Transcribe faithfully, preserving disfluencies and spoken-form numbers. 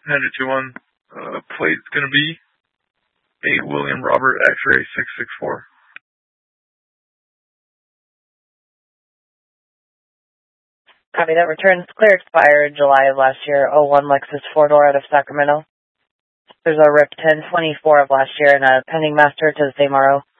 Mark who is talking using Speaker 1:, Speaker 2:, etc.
Speaker 1: Hand it to one. Uh, plate's gonna be a William Robert X-ray six six four.
Speaker 2: Copy that. Returns clear expired July of last year. oh one Lexus four-door out of Sacramento. There's a R I P ten twenty-four of last year and a pending master to the same R O.